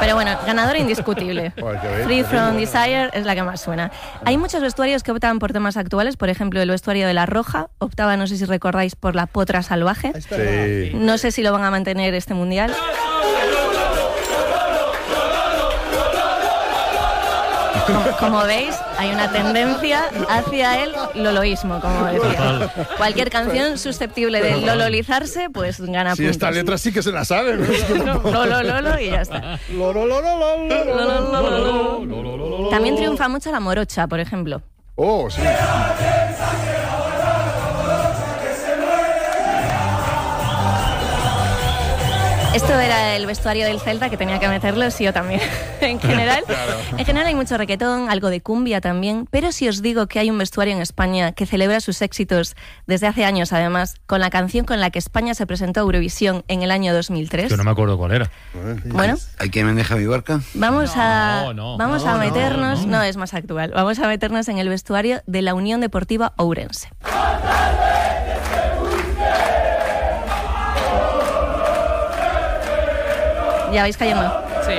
Pero bueno, ganadora indiscutible. Free From Desire es la que más suena. Hay muchos vestuarios que optaban por temas actuales. Por ejemplo, el vestuario de La Roja optaba, no sé si recordáis, por la potra salvaje. Sí. No sé si lo van a mantener este mundial. Como veis, hay una tendencia hacia el loloísmo, como decía. Cualquier canción susceptible de lololizarse, pues gana puntos. Sí, esta letra sí que se la sabe. Lolo y ya está. También triunfa mucho la morocha, por ejemplo. Oh, sí. Esto era el vestuario del Celta, que tenía que meterlo, sí o también. En general hay mucho reggaetón, algo de cumbia también, pero si os digo que hay un vestuario en España que celebra sus éxitos desde hace años, además, con la canción con la que España se presentó a Eurovisión en el año 2003. Yo no me acuerdo cuál era. Bueno, ¿Hay quien maneja mi barca? vamos a meternos, no. no, es más actual, vamos a meternos en el vestuario de la Unión Deportiva Ourense. ¿Ya vais cayendo? Sí.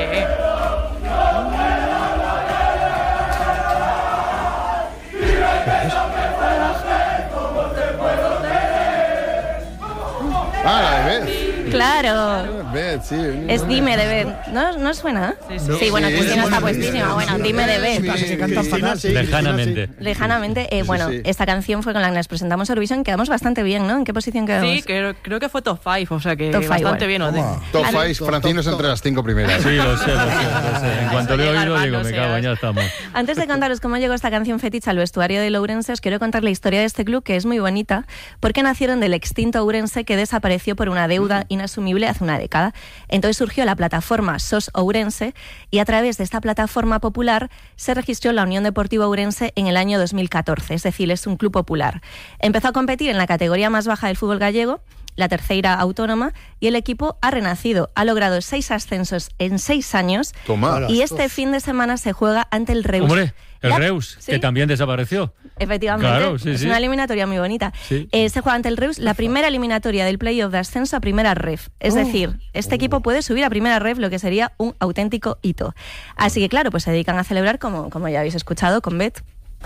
Ah, la de Beth. Claro. Beth, sí. Es Dime de Beth. ¿No suena? Sí, bueno, Cristina está puestísima. Bueno, Dime de Beth. Se cantan fatal. Lejanamente. Lejanamente. Bueno, sí. Esta canción fue con la que nos presentamos a Eurovisión. Quedamos bastante bien, ¿no? ¿En qué posición quedamos? Sí, creo que fue top 5, o sea que Top five, bastante bueno. bien. Top 5, Francinos entre las 5 primeras. Sí, lo sé. En cuanto le he oído, digo, me cago, ya estamos. Antes de contaros cómo llegó esta canción fetiche al vestuario del Ourense, os quiero contar la historia de este club, que es muy bonita, porque nacieron del extinto Ourense, que desapareció por una deuda inasumible hace una década. Entonces surgió la plataforma SOS Ourense, y a través de esta plataforma popular se registró la Unión Deportiva Ourense en el año 2014, es decir, es un club popular. Empezó a competir en la categoría más baja del fútbol gallego, la tercera autónoma, y el equipo ha renacido. Ha logrado 6 ascensos en 6 años. Toma. Y este fin de semana se juega ante el Reus. Hombre, el Reus, ¿sí? que también desapareció. Efectivamente, Claro, sí, es sí. una eliminatoria muy bonita. Sí. Se juega ante el Reus, la primera eliminatoria del playoff de ascenso a primera ref. Es decir, este equipo puede subir a primera ref, lo que sería un auténtico hito. Así que claro, pues se dedican a celebrar, como ya habéis escuchado, con Beth.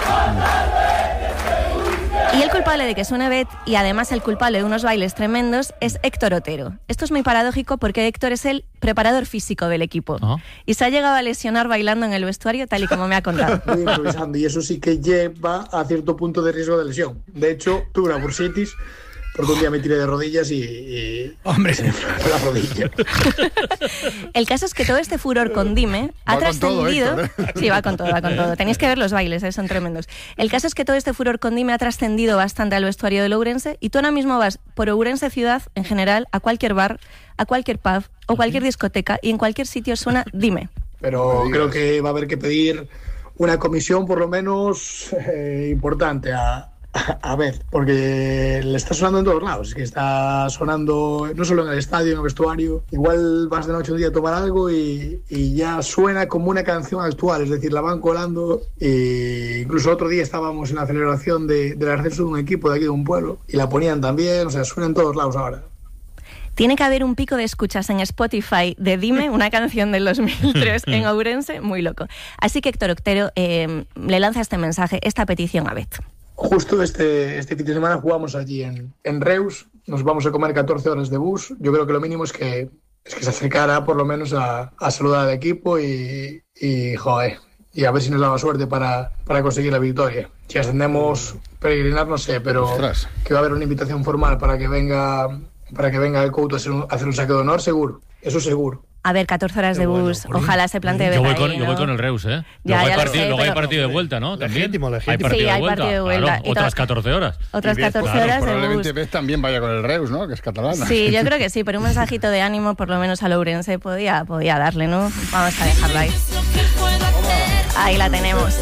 Y el culpable de que suene Beth, y además el culpable de unos bailes tremendos, es Héctor Otero. Esto es muy paradójico porque Héctor es el preparador físico del equipo. Ajá. Y se ha llegado a lesionar bailando en el vestuario, tal y como me ha contado. Muy improvisando, y eso sí que lleva a cierto punto de riesgo de lesión. De hecho, tuve una bursitis porque un día me tiré de rodillas y Hombre, se me fue la rodilla. El caso es que todo este furor con Dime ha Va con todo, trascendido... Héctor, Sí, va con todo. Tenéis que ver los bailes, son tremendos. El caso es que todo este furor con Dime ha trascendido bastante al vestuario del Ourense, y tú ahora mismo vas por Ourense ciudad, en general, a cualquier bar, a cualquier pub o cualquier discoteca, y en cualquier sitio suena Dime. Pero creo que va a haber que pedir una comisión por lo menos importante a ver, porque le está sonando en todos lados. Es que está sonando no solo en el estadio, en el vestuario. Igual vas de noche un día a tomar algo y ya suena como una canción actual, es decir, la van colando. E incluso otro día estábamos en la celebración del ascenso de un equipo de aquí de un pueblo y la ponían también, o sea, suena en todos lados ahora. Tiene que haber un pico de escuchas en Spotify de Dime, una canción del 2003 en Ourense, muy loco. Así que Héctor Otero le lanza este mensaje, esta petición a Beth. Justo este fin de semana jugamos allí en Reus, nos vamos a comer 14 horas de bus. Yo creo que lo mínimo es que se acercara por lo menos a saludar al equipo y joder, y a ver si nos daba suerte para conseguir la victoria. Si ascendemos, peregrinar, no sé, pero Ostras. que va a haber una invitación formal para que venga el Couto a hacer un saque de honor, seguro, eso seguro. A ver, 14 horas de bus, ojalá se plantee Yo Beth voy ahí, ¿no? con el Reus, ¿eh? Ya, Luego ya lo hay sé, luego hay pero- partido de vuelta, ¿no? ¿También? Legítimo. Hay partido Sí, de hay vuelta. partido de vuelta. Claro, Y otras todo- 14 horas. Otras Y Beth, 14 claro, horas de probablemente bus. Beth también vaya con el Reus, ¿no? Que es catalana. Sí, yo creo que sí, pero un mensajito de ánimo por lo menos al Ourense podía darle, ¿no? Vamos a dejarlo ahí. Ahí la tenemos.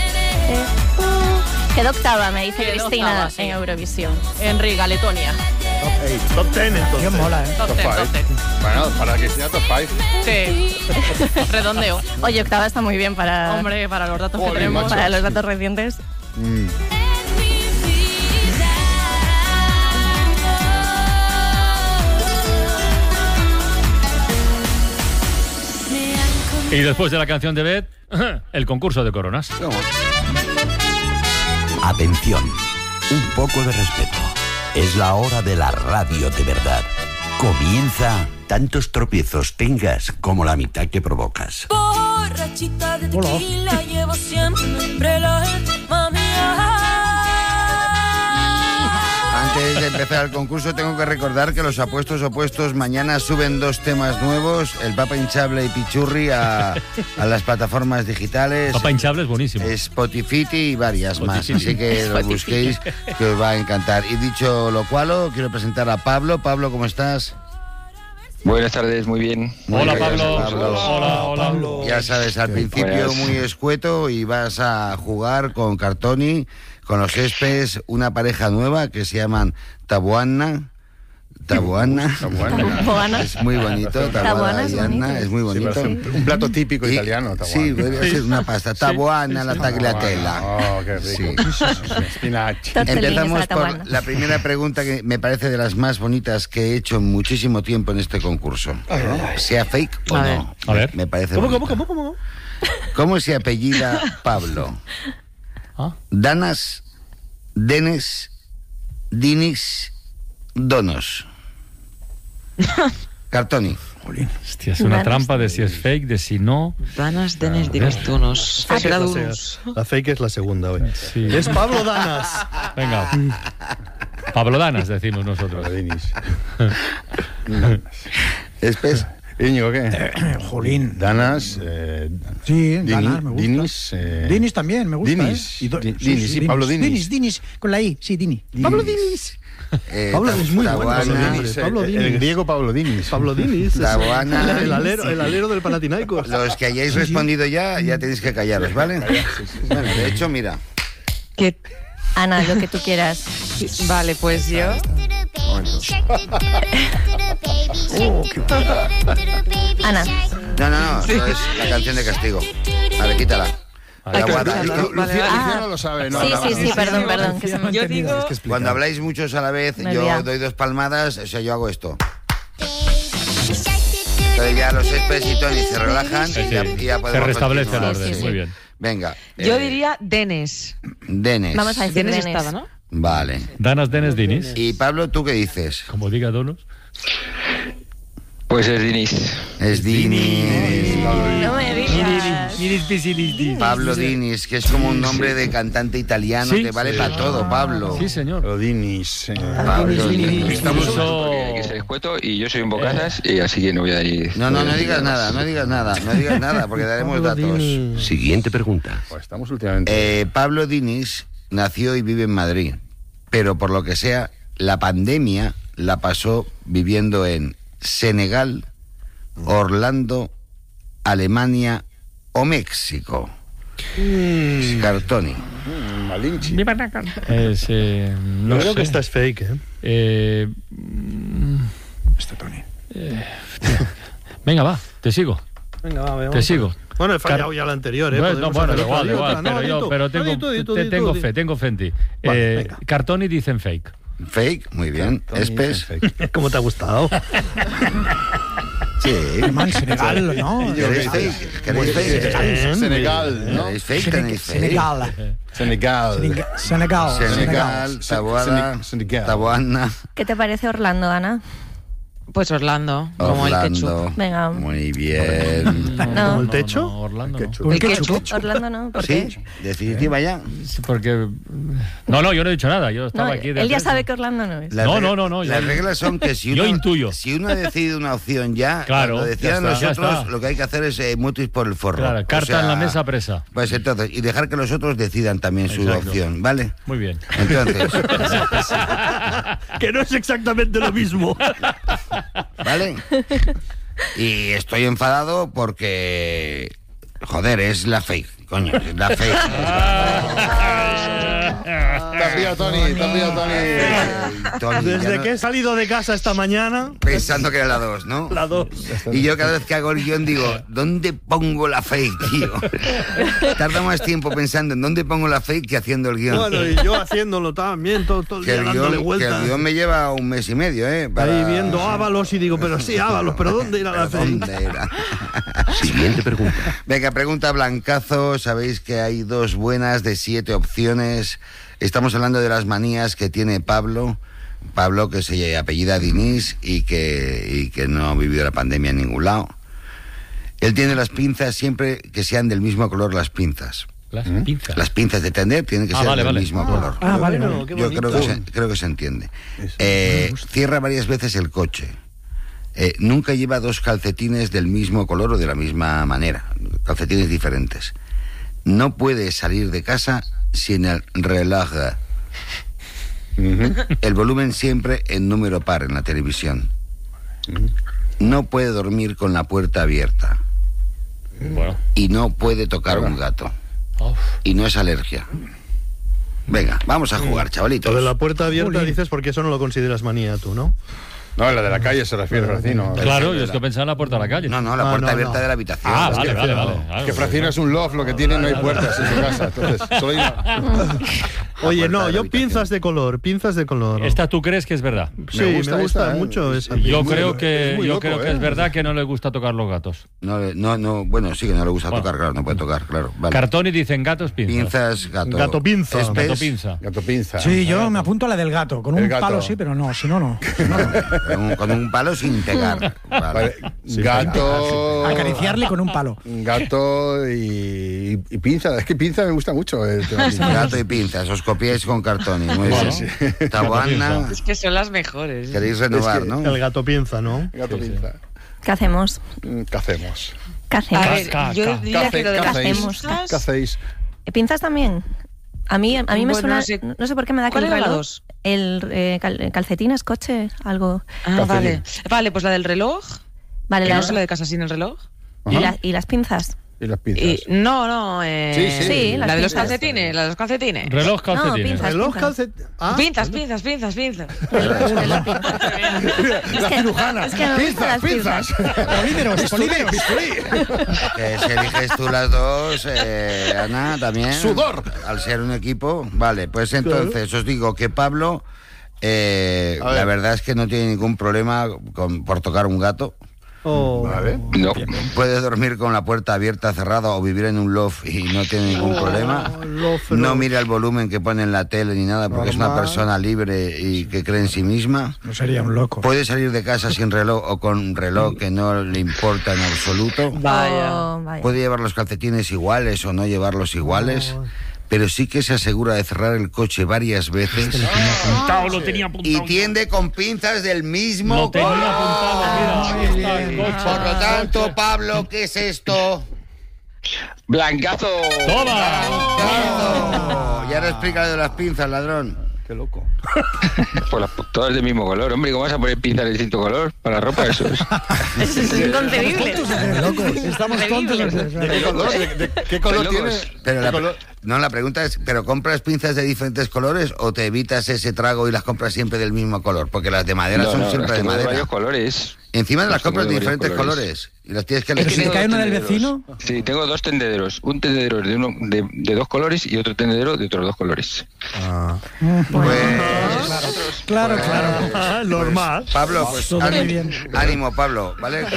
Quedó octava, me dice Quedó Cristina, octava, sí. en Eurovisión. En Riga, Letonia. top 10 entonces. Dios mola, ¿eh? Top 10, top 10. Bueno, para Cristina top 5. Sí. Redondeo. Oye, octava está muy bien para Hombre, para los datos que Joder, tenemos. macho. para los datos recientes. Y después de la canción de Beth, el concurso de coronas. Atención, un poco de respeto. Es la hora de la radio de verdad. Comienza tantos tropiezos tengas como la mitad que provocas. Borrachita de tequila, llevo siempre la alma mía. Antes de empezar el concurso tengo que recordar que los apuestos opuestos mañana suben 2 temas nuevos, el Papa Hinchable y Pichurri a las plataformas digitales. Papa Hinchable es buenísimo. Spotify y varias más, así que lo busquéis, que os va a encantar. Y dicho lo cual, quiero presentar a Pablo. Pablo, ¿cómo estás? Buenas tardes, muy bien. Hola, Pablo. Hola. Ya sabes, al principio muy escueto y vas a jugar con Cartoni, con los Céspedes, una pareja nueva que se llaman Taboana. Es muy bonito. Taboana y Anna, es muy bonito. Sí, un plato típico italiano, Taboana. Sí, podría ser una pasta. Taboana, la tagliatella. Oh, qué rico. Spinach. Empezamos por la primera pregunta, que me parece de las más bonitas que he hecho muchísimo tiempo en este concurso. Sea fake o no. A ver. Me parece ¿Cómo? ¿Cómo se apellida Pablo? Danas, Denes, Dinis, Donos. Cartoni. Hostia, es una trampa de si es fake, de si no. Danas, Denis, Dinis, Dunos. La fake es la segunda hoy. Sí. Es Pablo Danas. Venga. Pablo Danas, decimos nosotros. Espes. Íñigo, ¿qué? Jolín. Danas. Sí, Danas me gusta. Dinis. Dinis también me gusta. Dinis. Dinis, Sí, Pablo Dinis. Dinis, con la I, sí, Dini. Pablo Dinis. Pablo es muy bueno. Pablo Dinis. El griego Pablo Dinis. Pablo Dinis. Taboana. El alero del Panathinaikos. Los que hayáis respondido ya tenéis que callaros, ¿vale? Bueno, de hecho, mira. ¿Qué? Ana, lo que tú quieras. Vale, pues yo. Ana. No, eso es la canción de castigo. Vale, quítala. Luciano lo sabe, ¿no? Sí, perdón. Que se me... Yo digo... Cuando habláis muchos a la vez, yo doy 2 palmadas, o sea, yo hago esto. Entonces ya los Céspedes y Tony se relajan y ya podemos se restablece el continuar. orden, muy bien. Venga. Yo diría Denes. Denes. Vamos a decir Denes Denes. estaba, ¿no? Vale. Danas, Denis, Dinis. Y Pablo, ¿tú qué dices? Como diga Donos. Pues es Dinis. Es Dinis. No me digas. Pablo Dinis, que es como un nombre de cantante italiano, Sí. que vale para todo, Pablo. Sí, señor. Pablo Dinis. Pablo Dinis. Incluso... Hay que ser escueto y yo soy un bocazas y así que no voy a ir. No digas nada, porque daremos datos. Siguiente pregunta. Pues estamos últimamente. Pablo Dinis nació y vive en Madrid, pero por lo que sea, la pandemia la pasó viviendo en Senegal, Orlando, Alemania o México. Cartoni. Malinchi. No Yo creo sé. que esta es fake, ¿eh? Tony. Venga, va, te sigo. Venga, va, veamos. Te sigo. Bueno, he fallado ya la anterior, ¿eh? Bueno, Podemos hacer otra. igual, No, pero tengo fe en ti. Vale, venga. Cartoni dicen fake. Fake, muy bien. Espes. ¿Cómo te ha gustado? Sí. Man, Senegal, ¿no? ¿Queréis fake? ¿Queréis fake? Senegal, ¿no? ¿Queréis fake? ¿Tenéis fake? Senegal. Taboada, Taboana. ¿Qué te parece Orlando, Ana? Pues Orlando, como el ketchup. Venga. Muy bien. No. ¿Como el techo? No, Orlando. El ketchup. Orlando no, ¿por ¿Sí? qué? ¿Definitiva ya? Sí, porque... No, yo no he dicho nada. Yo estaba No, aquí... él ya sabe que Orlando no es. No. Las reglas son que si uno, Yo intuyo. si uno ha decidido una opción ya, Claro, cuando decidan ya está, nosotros, lo que hay que hacer es mutis por el forro. Claro, carta O sea, en la mesa presa. Pues entonces, y dejar que los otros decidan también su Exacto. opción, ¿vale? Muy bien. Entonces, Que no es exactamente lo mismo. ¿vale? Y estoy enfadado porque... Joder, es la fake, coño, es la fake. Te has pillado, Tony. Tony, Desde que he salido de casa esta mañana... Pensando que era la 2, ¿no? La 2. Y yo cada vez que hago el guión digo, ¿dónde pongo la fake, tío? Tarda más tiempo pensando en dónde pongo la fake que haciendo el guión. Bueno, y yo haciéndolo también, todo el que día el dándole guión, que vueltas. el guión me lleva 1 mes y medio, ¿eh? Ahí viendo Ábalos y digo, pero sí, Ábalos, pero ¿dónde irá la fake? ¿Dónde era? Siguiente pregunta. Venga, pregunta blancazo. Sabéis que hay 2 buenas de 7 opciones. Estamos hablando de las manías que tiene Pablo. Pablo, que se apellida Diniz y que no ha vivido la pandemia en ningún lado. Él tiene las pinzas siempre que sean del mismo color las pinzas. ¿Las pinzas? Las pinzas de tender tienen que ser del mismo color. Vale. Yo creo que se entiende. Cierra varias veces el coche. Nunca lleva 2 calcetines del mismo color o de la misma manera. Calcetines diferentes. No puede salir de casa sin el reloj. El volumen siempre en número par en la televisión. No puede dormir con la puerta abierta. Bueno. Y no puede tocar un gato. Y no es alergia. Venga, vamos a jugar, chavalitos. Lo de la puerta abierta dices porque eso no lo consideras manía tú, ¿no? No, la de la calle se refiere, Fracino. Claro, yo es que pensaba en la puerta de la calle. No, la puerta abierta de la habitación. Vale. Que Fracino es un loft, lo que tiene, no hay puertas en su casa. Entonces, solo hay una... Oye, no, yo pinzas de color. ¿Esta tú crees que es verdad? Sí, me gusta mucho esa. Yo creo que es verdad que no le gusta tocar los gatos. No, bueno, sí que no le gusta tocar, claro, no puede tocar, claro. Vale. Cartoni dicen gatos, pinzas. Gato. Gato pinza. Gato pinza. Sí, yo me apunto a la del gato. Con un palo sí, pero no, si no, no. Con un palo sin pegar. Vale. Gato... Acariciarle con un palo. Gato y pinza. Es que pinza me gusta mucho. Gato y pinzas. Os copiáis con Cartoni. Muy bien. Taboana. Es que son las mejores. Queréis renovar, ¿no? El gato pinza, ¿no? Gato pinza. ¿Qué hacemos? ¿Qué hacemos? A ver, yo diría que lo de las pinzas... ¿Qué hacéis? ¿Pinzas también? A mí me suena... No sé por qué me da que el ¿Cuál era la reloj... 2? Calcetines, coche, algo... Vale. Vale, pues la del reloj. Vale, ¿No es la de casa sin el reloj? ¿Y las pinzas? Y las pinzas. No, Sí, la de los calcetines, Reloj, calcetines. No, pinzas. Pinzas. La cirujana. Es que me gustan las Pinzas. Polímeros. Si eliges tú las 2, Ana, también. Sudor. Al ser un equipo. Vale, pues entonces os digo que Pablo, la verdad es que no tiene ningún problema por tocar un gato. Vale. No. Puede dormir con la puerta abierta, cerrada o vivir en un loft y no tiene ningún problema. No mira el volumen que pone en la tele ni nada porque es una persona libre y que cree en sí misma. No sería un loco. Puede salir de casa sin reloj o con un reloj que no le importa en absoluto. Vaya. Puede llevar los calcetines iguales o no llevarlos iguales. Pero sí que se asegura de cerrar el coche varias veces. Lo tenía apuntado. Y tiende con pinzas del mismo tenía color. apuntado, mira, aquí está el coche. Por lo tanto, Pablo, ¿qué es esto? ¡Blancazo! ¡Toma! Y ahora explica lo de las pinzas, ladrón. Qué loco. Pues todas del mismo color. Hombre, ¿cómo vas a poner pinzas de distinto color para la ropa? Eso es. Es inconcebible. Estamos tontos. ¿De qué color tiene? Pero la pregunta es, ¿pero compras pinzas de diferentes colores o te evitas ese trago y las compras siempre del mismo color? Porque las de madera son siempre de madera. Varios colores. Encima de las compras de diferentes colores. Y las tienes que ¿Pero elegir. si le cae una del vecino? Sí, tengo 2 tendederos. Un tendedero de 2 colores y otro tendedero de otros 2 colores. Claro. Normal. Pablo, pues ánimo, Pablo, ¿vale?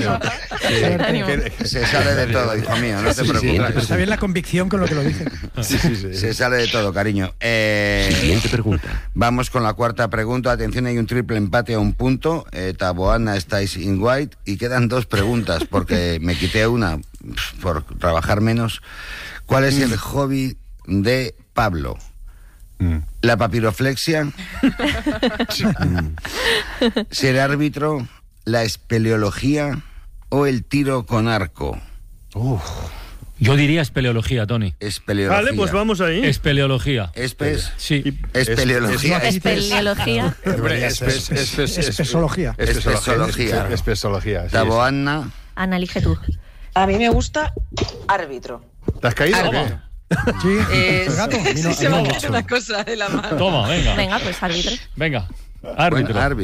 Que se sale de todo, hijo mío, no te preocupes. Está bien la convicción con lo que lo dice. Se sale de todo, cariño. Siguiente pregunta. Vamos con la 4ª pregunta. Atención, hay un triple empate a 1 punto. Taboana, estáis in white. Y quedan 2 preguntas, porque me quité una por trabajar menos. ¿Cuál es el hobby de Pablo? ¿La papiroflexia? ¿Ser árbitro? ¿La espeleología? ¿O el tiro con arco? Yo diría espeleología, Tony. Espeleología. Vale, pues vamos ahí. Espeleología. Sí. Espeleología. Espeleología. Espesología. Espesología. Taboana. Ana, elige tú. A mí me gusta árbitro. ¿Te has caído o qué? Sí, gato. Se me ha quedado una cosa de la mano. Toma, venga. Venga, pues árbitro. Venga, árbitro. Bueno, árbitro.